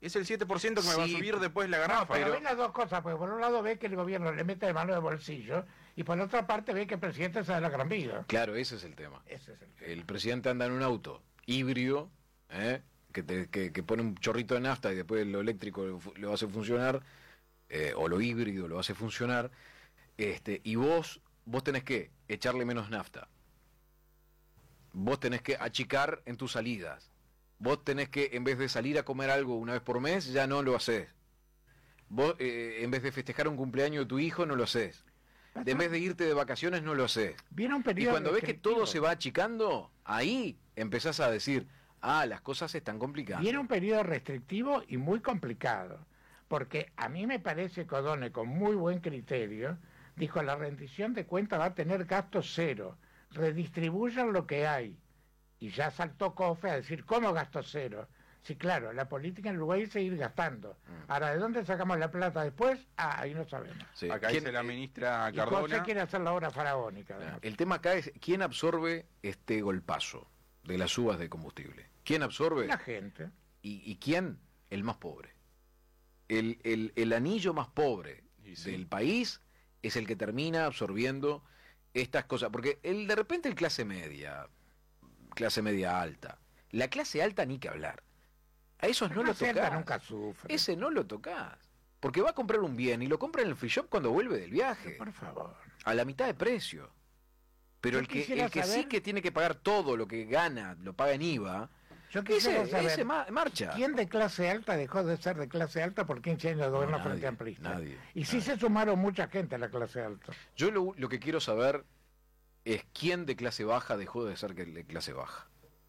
Es el 7% que me va a Sí. subir después la No, garrafa. pero ve las dos cosas, porque por un lado ve que el gobierno le mete de mano de bolsillo, y por otra parte ve que el presidente se da la gran vida. Claro, ese es el tema. Ese es el tema. El presidente anda en un auto híbrido, que pone un chorrito de nafta y después lo eléctrico lo hace funcionar, o lo híbrido lo hace funcionar, y vos tenés que echarle menos nafta. Vos tenés que achicar en tus salidas. Vos tenés que, en vez de salir a comer algo una vez por mes, ya no lo hacés. Vos, en vez de festejar un cumpleaños de tu hijo, no lo hacés. En vez de irte de vacaciones, no lo hacés. Viene un Y periodo cuando ves que restrictivo. todo se va achicando, ahí empezás a decir, las cosas se están complicando. Viene un periodo restrictivo y muy complicado, porque a mí me parece que O'Donnell, con muy buen criterio, dijo: la rendición de cuentas va a tener gasto cero, redistribuyan lo que hay. Y ya saltó Cofe a decir: ¿cómo gasto cero? Sí, claro, la política en Uruguay es seguir gastando. Ahora, ¿de dónde sacamos la plata después? Ahí no sabemos. Sí. Acá ¿Quién- dice la ministra Y José Cardona. quiere hacer la obra faraónica. además. El tema acá es, ¿quién absorbe este golpazo de las subas de combustible? ¿Quién absorbe? La gente. ¿Y quién? El más pobre. El anillo más pobre Y sí. del país es el que termina absorbiendo estas cosas. Porque de repente el clase media alta, la clase alta ni que hablar. A esos no lo La gente tocás. nunca sufre. Ese no lo tocás. Porque va a comprar un bien y lo compra en el free shop cuando vuelve del viaje. Por favor. A la mitad de precio. Pero Yo el que quisiera sí saber- que tiene que pagar todo lo que gana, lo paga en IVA, Yo quisiera saber, ese marcha. ¿quién de clase alta dejó de ser de clase alta por 15 años de gobierno nadie, frente amplista? nadie, Y sí se sumaron mucha gente a la clase alta. Yo lo que quiero saber es quién de clase baja dejó de ser de clase baja.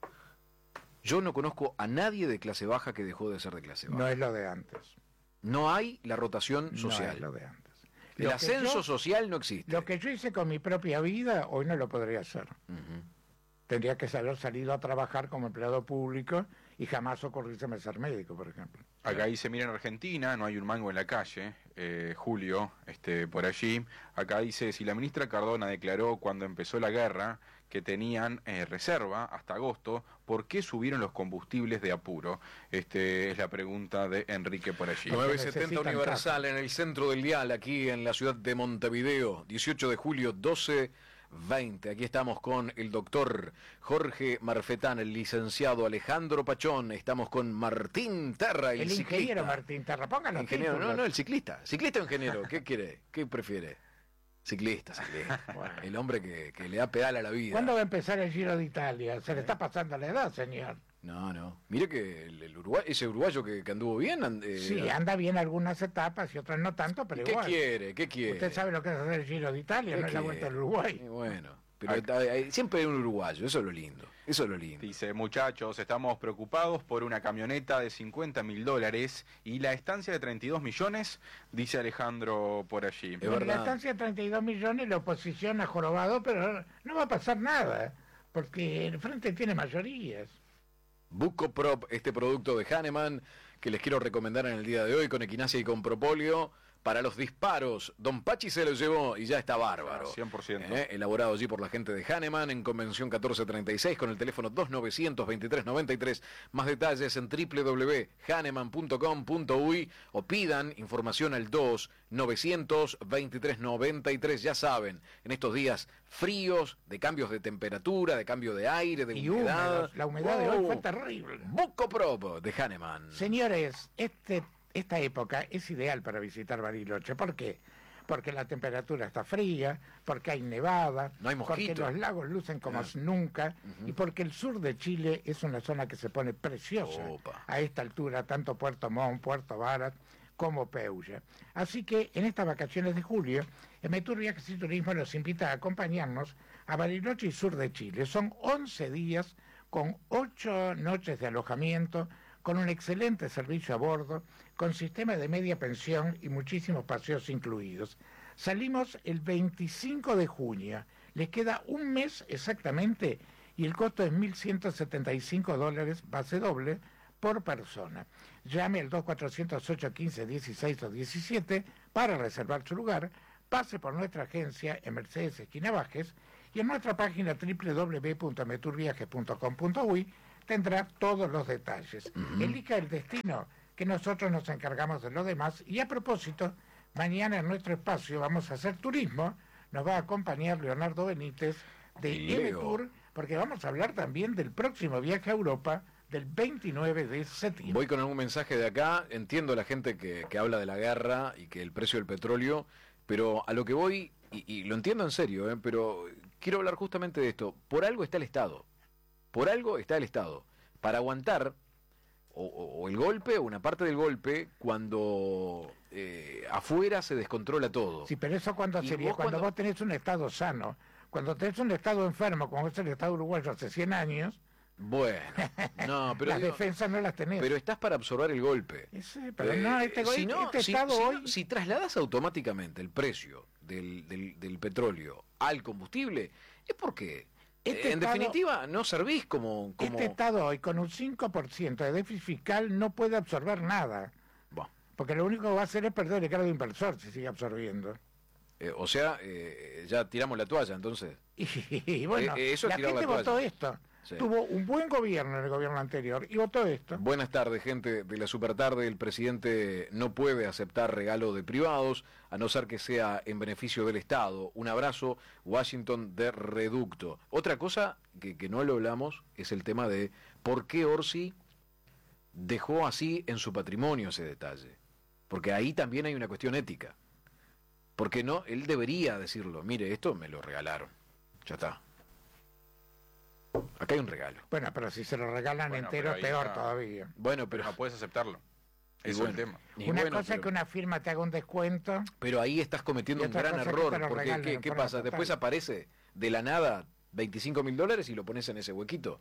Yo no conozco a nadie de clase baja que dejó de ser de clase No baja. es lo de antes. No hay la rotación No social. es lo de antes. El Lo que ascenso yo- social no existe. Lo que yo hice con mi propia vida, hoy no lo podría hacer. Ujú. Tendría que haber salido a trabajar como empleado público y jamás ocurrírseme ser médico, por ejemplo. Acá dice, mira, en Argentina no hay un mango en la calle, Julio, por allí. Acá dice, si la ministra Cardona declaró cuando empezó la guerra que tenían reserva hasta agosto, ¿por qué subieron los combustibles de apuro? Es la pregunta de Enrique por allí. 970 necesitan Universal en el centro del dial, aquí en la ciudad de Montevideo, 18 de julio, 12:20. Aquí estamos con el doctor Jorge Marfetán, el licenciado Alejandro Pachón, estamos con Martín Terra, el ciclista. ingeniero Martín Terra, pónganlo. Ingeniero, no, el ciclista. ¿Ciclista o ingeniero? ¿Qué quiere? ¿Qué prefiere? Ciclista. Bueno. El hombre que le da pedal a la vida. ¿Cuándo va a empezar el Giro de Italia? Se le está pasando la edad, señor. No. Mire que el ese uruguayo que anduvo bien. Sí, anda bien algunas etapas y otras no tanto, pero ¿Qué igual. quiere? ¿Qué quiere? Usted sabe lo que es hacer el Giro de Italia, no es la vuelta del Uruguay. Bueno, pero siempre hay un uruguayo, eso es lo lindo. Dice, muchachos, estamos preocupados por una camioneta de $50.000 y la estancia de 32 millones, dice Alejandro por allí. Es Bueno, la verdad. estancia de 32 millones, la oposición ha jorobado, pero no va a pasar nada, porque el frente tiene mayorías. Bucoprop, este producto de Hahnemann que les quiero recomendar en el día de hoy con equinacia y con propóleo para los disparos. Don Pachi se lo llevó y ya está bárbaro. 100%. Elaborado allí por la gente de Hahnemann en Convención 1436 con el teléfono 2923-93. Más detalles en www.hahnemann.com.uy o pidan información al 2923-93. Ya saben, en estos días fríos, de cambios de temperatura, de cambio de aire, de Y humedad. húmedos. La humedad de hoy fue terrible. Bucoprop de Hahnemann. Señores, esta época es ideal para visitar Bariloche. ¿Por qué? Porque la temperatura está fría, porque hay nevada, No hay porque mosquito. los lagos lucen como nunca, y porque el sur de Chile es una zona que se pone preciosa Opa. a esta altura, tanto Puerto Montt, Puerto Varas, como Peulla. Así que en estas vacaciones de julio, Metur Viajes y Turismo nos invita a acompañarnos a Bariloche y sur de Chile. Son 11 días con 8 noches de alojamiento, con un excelente servicio a bordo, con sistema de media pensión y muchísimos paseos incluidos. Salimos el 25 de junio, les queda un mes exactamente y el costo es $1.175 base doble por persona. Llame al 2408-15-16 o 17 para reservar su lugar, pase por nuestra agencia en Mercedes Esquina Vázquez y en nuestra página www.meturviajes.com.uy tendrá todos los detalles. Elija el destino que nosotros nos encargamos de lo demás. Y a propósito, mañana en nuestro espacio vamos a hacer turismo, nos va a acompañar Leonardo Benítez de M-Tour, porque vamos a hablar también del próximo viaje a Europa del 29 de septiembre. Voy con algún mensaje de acá, entiendo a la gente que habla de la guerra y que el precio del petróleo, pero a lo que voy, y lo entiendo en serio, pero quiero hablar justamente de esto. Por algo está el Estado, por algo está el Estado, para aguantar o el golpe o una parte del golpe cuando afuera se descontrola todo. Sí, pero eso cuando Y sería, cuando vos tenés un Estado sano, cuando tenés un Estado enfermo, como es el Estado uruguayo hace 100 años, Bueno, no, pero las defensas no las tenés. pero estás para absorber el golpe. Pero no, Si no, Estado si hoy... si trasladas automáticamente el precio del petróleo al combustible, es porque, en definitiva, no servís como... Este Estado hoy, con un 5% de déficit fiscal, no puede absorber nada. Bueno, Porque lo único que va a hacer es perder el grado inversor si sigue absorbiendo. o sea, ya tiramos la toalla, entonces. Y bueno, eso es la tirar gente la votó toalla. esto. Sí. Tuvo un buen gobierno en el gobierno anterior y votó esto. Buenas tardes, gente de la supertarde. El presidente no puede aceptar regalo de privados, a no ser que sea en beneficio del Estado. Un abrazo, Washington de Reducto. Otra cosa que no lo hablamos es el tema de por qué Orsi dejó así en su patrimonio ese detalle. Porque ahí también hay una cuestión ética. Porque no, él debería decirlo, mire, esto me lo regalaron. Ya está. Acá hay un regalo. Bueno, pero si se lo regalan Bueno, entero, pero ahí peor está. todavía. Bueno, Pero no puedes aceptarlo. Y Eso bueno, es el tema. y Una bueno, cosa es pero- que una firma te haga un descuento. Pero ahí estás cometiendo Y un otra gran cosa es que error, te lo porque regalen ¿qué en forma pasa? total. Después aparece de la nada $25.000 y lo pones en ese huequito.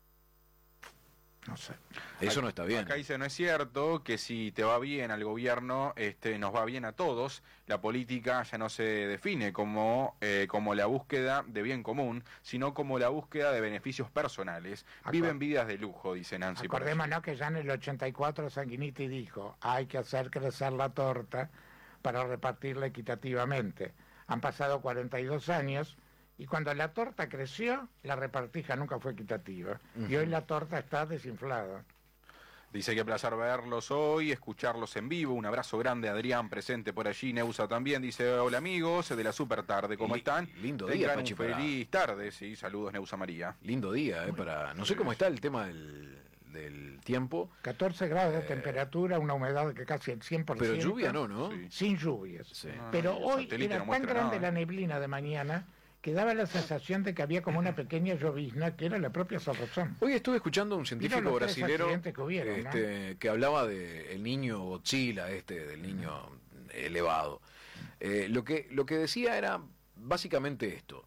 No sé. Eso no está bien. Acá dice, no es cierto que si te va bien al gobierno, nos va bien a todos. La política ya no se define como la búsqueda de bien común, sino como la búsqueda de beneficios personales. Viven vidas de lujo, dice Nancy. por allí. Acordémonos que ya en el 84 Sanguinetti dijo, hay que hacer crecer la torta para repartirla equitativamente. Han pasado 42 años y cuando la torta creció, la repartija nunca fue equitativa. Y hoy la torta está desinflada. Dice que placer verlos hoy, escucharlos en vivo. Un abrazo grande, Adrián, presente por allí. Neusa también dice, hola amigos de la super tarde, ¿cómo están? Lindo Tengan día, un Pachi, para- feliz tarde, sí, saludos Neusa María. Lindo día, para... No sé cómo está el tema del tiempo, 14 grados de temperatura, una humedad que casi el 100%. pero lluvia no. Sí. Sin lluvias. Sí. No, Pero el hoy satélite era no tan muestra grande nada, la neblina de mañana que daba la sensación de que había como una pequeña llovizna que era la propia Sorrozón. Hoy estuve escuchando a un científico los tres brasilero accidentes que hubieron, ¿no? que hablaba del niño Godzilla, del niño elevado. Lo que decía era básicamente esto,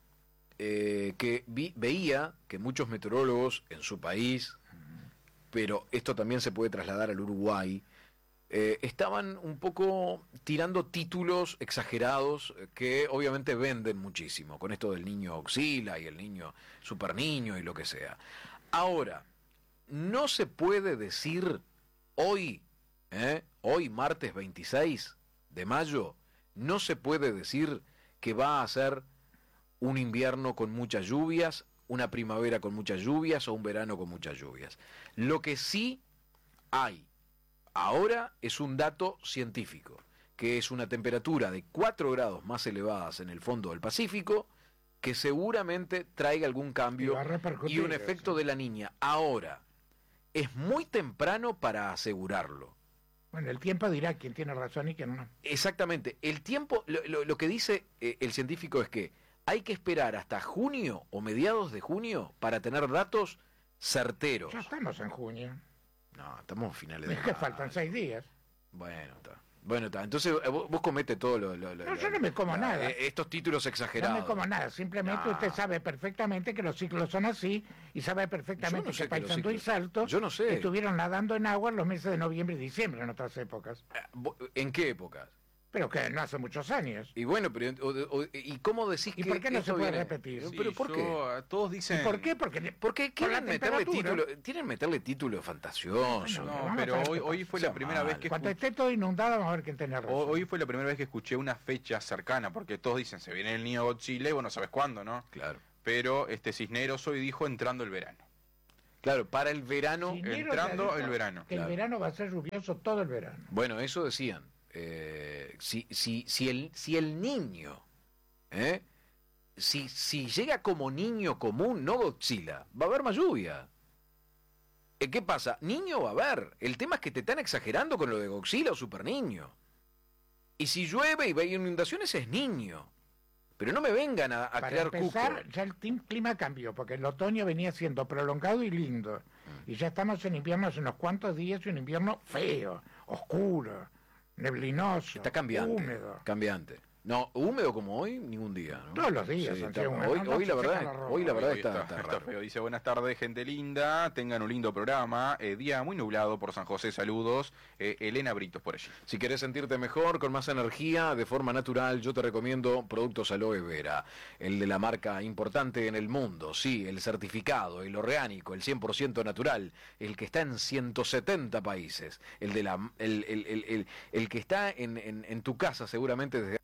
que veía que muchos meteorólogos en su país, pero esto también se puede trasladar al Uruguay, estaban un poco tirando títulos exagerados que obviamente venden muchísimo, con esto del niño Godzilla y el niño super niño y lo que sea. Ahora, no se puede decir hoy, hoy martes 26 de mayo, no se puede decir que va a ser un invierno con muchas lluvias, una primavera con muchas lluvias o un verano con muchas lluvias. Lo que sí hay ahora es un dato científico, que es una temperatura de 4 grados más elevadas en el fondo del Pacífico, que seguramente traiga algún Y cambio va a repercutir y un eso. efecto de la niña. Ahora, es muy temprano para asegurarlo. Bueno, el tiempo dirá quién tiene razón y quién no. Exactamente. El tiempo, lo que dice el científico es que hay que esperar hasta junio o mediados de junio para tener datos certeros. Ya estamos en junio. No, estamos a finales de Es que mayo. faltan 6 días. Bueno, está. Bueno, está. Entonces vos comete todo No, yo no me como nada. Estos títulos No exagerados. me como nada, simplemente No. usted sabe perfectamente que los ciclos son así y sabe perfectamente Yo no sé que que los Paysandú y ciclos- Salto Yo no sé. estuvieron nadando en agua en los meses de noviembre y diciembre en otras épocas. ¿En qué épocas? Pero que no hace muchos años. Y bueno, pero ¿y cómo decís ¿Y que por qué no esto se puede viene? repetir? Sí, ¿Pero por qué? Todos dicen... ¿Y por qué? Porque Porque por la quieren meterle temperatura. títulos fantasiosos. Bueno, No, vamos pero a ver hoy, qué hoy pasa. fue la primera vez que Cuando escuché... esté todo inundado vamos a ver quién tiene razón. Hoy fue la primera vez que escuché una fecha cercana, porque todos dicen, se viene el niño Godzilla y vos no sabes cuándo, ¿no? Claro. Pero Cisneros hoy dijo entrando el verano. Claro, para el verano. Cisneros entrando ya dijo el verano. Que Claro. el verano va a ser lluvioso todo el verano. Bueno, eso decían. Si el niño, si llega como niño común, no Godzilla, va a haber más lluvia. ¿Qué pasa? Niño va a haber. El tema es que te están exagerando con lo de Godzilla o Super Niño. Y si llueve y hay inundaciones es niño. Pero no me vengan a Para crear empezar, cuco. ya el clima cambió, porque el otoño venía siendo prolongado y lindo. Y ya estamos en invierno hace unos cuantos días, y un invierno feo, oscuro, neblinoso, Está cambiante. húmedo. Cambiante. No, húmedo como hoy, ningún día, ¿no? Todos los días, Sí, Santiago, está- no, hoy, no hoy se la seca verdad, la ropa. hoy la verdad Hoy está está raro. feo. Dice, buenas tardes, gente linda, tengan un lindo programa, día muy nublado por San José, saludos, Elena Britos por allí. Si querés sentirte mejor, con más energía, de forma natural, yo te recomiendo Productos Aloe Vera, el de la marca importante en el mundo, sí, el certificado, el orgánico, el 100% natural, el que está en 170 países, el que está en tu casa seguramente desde...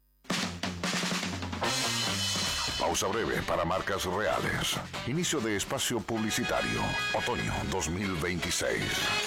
Pausa breve para marcas reales. Inicio de espacio publicitario. Otoño 2026.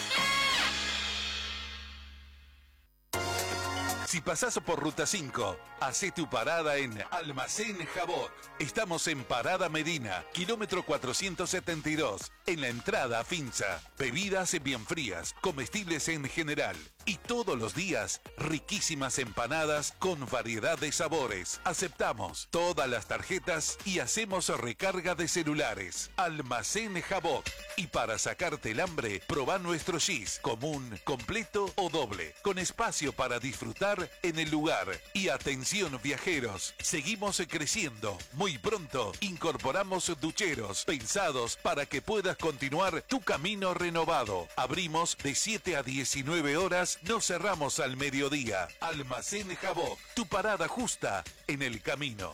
Si pasás por Ruta 5, hacé tu parada en Almacén Jabot. Estamos en Parada Medina, kilómetro 472, en la entrada a Finza. Bebidas bien frías, comestibles en general. Y todos los días, riquísimas empanadas con variedad de sabores. Aceptamos todas las tarjetas y hacemos recarga de celulares. Almacén Jabot. Y para sacarte el hambre, probá nuestro gis, común, completo o doble, con espacio para disfrutar en el lugar. Y atención viajeros, seguimos creciendo. Muy pronto incorporamos ducheros pensados para que puedas continuar tu camino renovado. Abrimos de 7 a 19 horas, no cerramos al mediodía. Almacén Jabot, tu parada justa en el camino.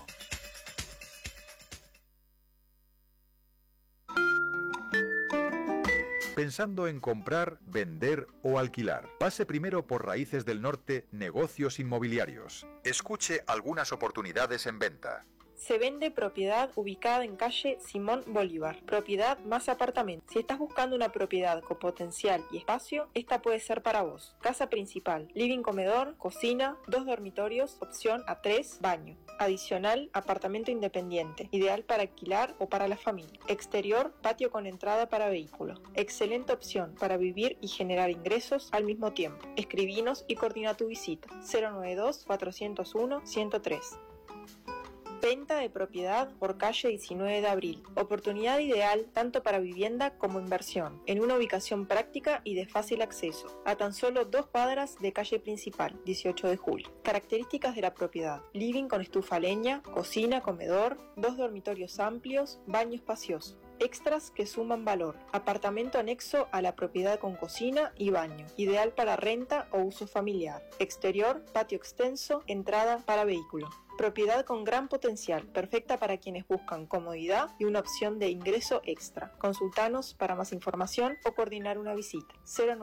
Pensando en comprar, vender o alquilar. Pase primero por Raíces del Norte, Negocios Inmobiliarios. Escuche algunas oportunidades en venta. Se vende propiedad ubicada en calle Simón Bolívar, propiedad más apartamento. Si estás buscando una propiedad con potencial y espacio, esta puede ser para vos. Casa principal, living comedor, cocina, 2 dormitorios, opción a 3, baño. Adicional, apartamento independiente, ideal para alquilar o para la familia. Exterior, patio con entrada para vehículos. Excelente opción para vivir y generar ingresos al mismo tiempo. Escribinos y coordina tu visita. 092-401-103. Venta de propiedad por calle 19 de abril. Oportunidad ideal tanto para vivienda como inversión, en una ubicación práctica y de fácil acceso, a tan solo 2 cuadras de calle principal, 18 de julio. Características de la propiedad: living con estufa a leña, cocina, comedor, 2 dormitorios amplios, baño espacioso. Extras que suman valor: apartamento anexo a la propiedad con cocina y baño, ideal para renta o uso familiar. Exterior, patio extenso, entrada para vehículo. Propiedad con gran potencial, perfecta para quienes buscan comodidad y una opción de ingreso extra. Consultanos para más información o coordinar una visita.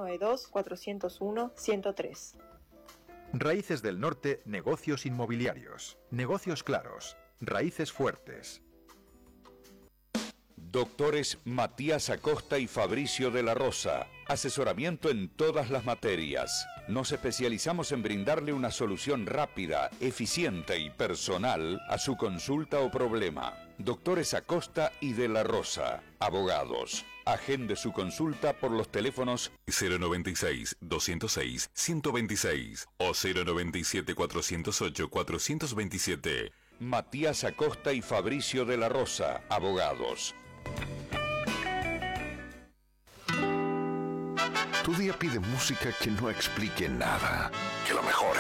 092-401-103. Raíces del Norte, Negocios Inmobiliarios. Negocios claros. Raíces fuertes. Doctores Matías Acosta y Fabricio de la Rosa. Asesoramiento en todas las materias. Nos especializamos en brindarle una solución rápida, eficiente y personal a su consulta o problema. Doctores Acosta y de la Rosa. Abogados. Agende su consulta por los teléfonos 096-206-126 o 097-408-427. Matías Acosta y Fabricio de la Rosa. Abogados. Tu día pide música que no explique nada, que lo mejore.